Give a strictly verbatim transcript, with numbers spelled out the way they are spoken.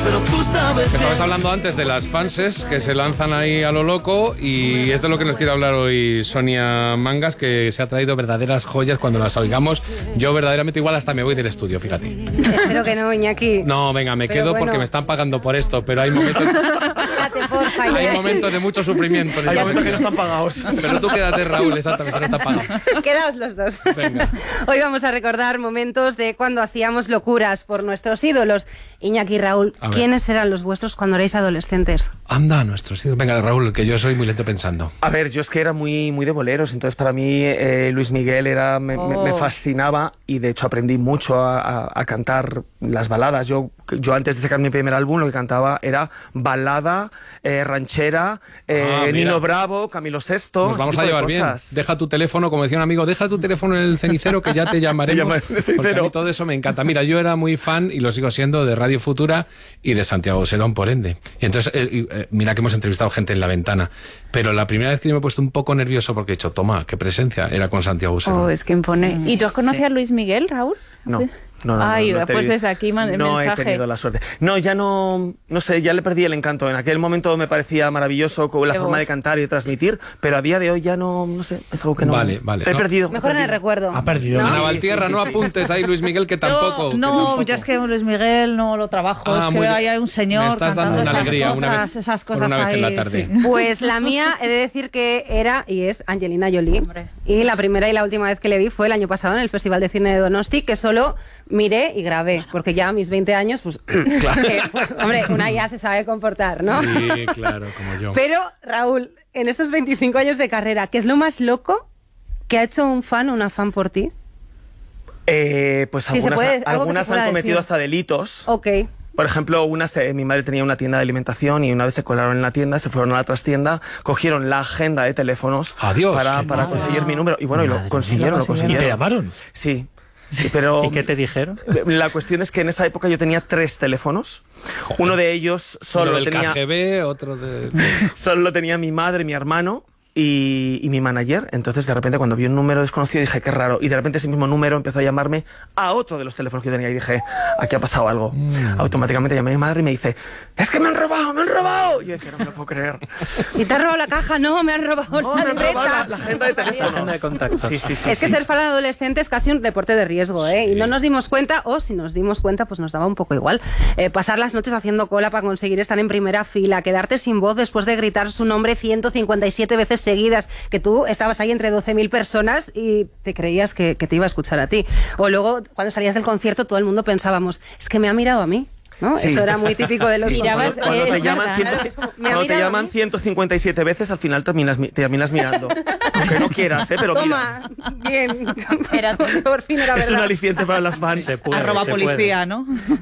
pero tú sabes que... Estabas hablando antes de las fanses que se lanzan ahí a lo loco y es de lo que nos quiere hablar hoy Sonia Mangas, que se ha traído verdaderas joyas cuando las oigamos. Yo verdaderamente igual hasta me voy del estudio, fíjate. Espero que no, Iñaki. No, venga, me Pero quedo bueno. porque me están pagando por esto, pero hay momentos, Quédate, porfa, hay Iñaki. momentos de mucho sufrimiento. en Hay esta momentos que no sección. están pagados. Pero tú quédate, Raúl, exactamente, no está pagado. Quedaos los dos. Venga. Hoy vamos a recordar momentos de cuando hacíamos locuras por nuestros ídolos. Iñaki y Raúl, A ver. ¿quiénes eran los vuestros cuando erais adolescentes? Anda, nuestros hijos. Venga, Raúl, que yo soy muy lento pensando. A ver, yo es que era muy, muy de boleros, entonces para mí eh, Luis Miguel era, me, me- me Oh. fascinaba y de hecho aprendí mucho a, a- a cantar las baladas. Yo, yo antes de sacar mi primer álbum lo que cantaba era balada, eh, ranchera, eh, Ah, mira. Nino Bravo, Camilo Sesto. Nos vamos este a tipo de llevar bien. cosas. Deja tu teléfono, como decía un amigo, deja tu teléfono en el cenicero que ya te llamaremos. Te llamaré en el Porque a cenicero. mí todo eso me encanta. Mira, yo era muy fan, y lo sigo siendo, de Radio Futura y de Santiago Serón, por ende. Y entonces, eh, y, eh, mira que hemos entrevistado gente en La Ventana, pero la primera vez que yo me he puesto un poco nervioso porque he dicho, toma, qué presencia, era con Santiago Serón. Oh, es que impone. ¿Y tú has conocido a Luis Miguel, Raúl? No. No, no, Ay, no, no he pues tenido- desde aquí man- el no mensaje. he tenido la suerte. No, ya no, no sé, ya le perdí el encanto. En aquel momento me parecía maravilloso con la Qué forma voz. de cantar y de transmitir, pero a día de hoy ya no, no sé, es algo que no. Vale, vale, He no. perdido. Mejor he en el perdido. recuerdo. Ha perdido. ¿No? Ana Sí, Valtierra, sí, no sí. apuntes ahí, Luis Miguel, que tampoco. Yo, que no, tampoco. yo es que Luis Miguel no lo trabajo, Ah, es muy que bien. ahí hay un señor Me estás dando cantando una esas alegría cosas, una vez, esas por cosas una vez en la ahí, tarde. sí. Pues la mía, he de decir que era y es Angelina Jolie. Hombre. Y la primera y la última vez que le vi fue el año pasado en el Festival de Cine de Donosti, que solo miré y grabé, porque ya a mis veinte años, pues, que, pues hombre, una ya se sabe comportar, ¿no? Sí, claro, como yo. Pero, Raúl, en estos veinticinco años de carrera, ¿qué es lo más loco que ha hecho un fan o una fan por ti? Eh, pues Sí, se algunas, puede- algo que algunas se pueda han cometido decir. hasta delitos. Ok. Por ejemplo, una se- mi madre tenía una tienda de alimentación y una vez se colaron en la tienda, se fueron a la trastienda, cogieron la agenda de teléfonos Adiós, para, qué para mal. conseguir mi número. Y bueno, y Madre lo consiguieron, lo ¿Y consiguieron. te llamaron? Sí. Sí, pero ¿Y qué te dijeron? la cuestión es que en esa época yo tenía tres teléfonos. Uno de ellos solo Uno del tenía, K G B, otro de... solo lo tenía mi madre, mi hermano y, y mi manager. Entonces, de repente, cuando vi un número desconocido, dije, qué raro. Y de repente ese mismo número empezó a llamarme a otro de los teléfonos que yo tenía. Y dije, aquí ha pasado algo. Mm. Automáticamente llamé a mi madre y me dice, es que me han robado, me han robado. Y yo dije, no me lo puedo creer. ¿Y te has robado la caja? No, me han robado No, la me han robado libreta. la, la agenda de teléfonos. agenda de contactos. Sí, sí, sí. Es que sí. ser fan adolescente es casi un deporte de riesgo, ¿eh? Y no nos dimos cuenta, o si nos dimos cuenta, pues nos daba un poco igual. Eh, pasar las noches haciendo cola para conseguir estar en primera fila, quedarte sin voz después de gritar su nombre ciento cincuenta y siete veces seguidas, que tú estabas ahí entre doce mil personas y te creías que, que te iba a escuchar a ti. O luego, cuando salías del concierto, todo el mundo pensábamos, es que me ha mirado a mí. ¿No? Sí. Eso era muy típico de los Sí, Mirabas- cuando, cuando es te llaman, verdad. ciento- Claro, es como, ¿me ha cuando te mirado a llaman mí? ciento cincuenta y siete veces, al final terminas, mi- te terminas mirando. Aunque no quieras, ¿eh? Pero miras. Toma, bien. Era- Por fin era Es un verdad. aliciente para las fans. Se puede, Arroba se puede. policía, ¿no?